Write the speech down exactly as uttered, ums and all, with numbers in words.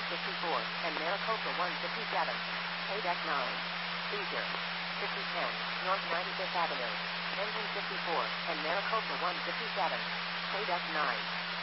fifty-four, and Maricopa one fifty-seven. A deck nine. Seizure. fifty ten, North ninety-fifth Avenue. Engine fifty-four, and Maricopa one fifty-seven. A deck nine.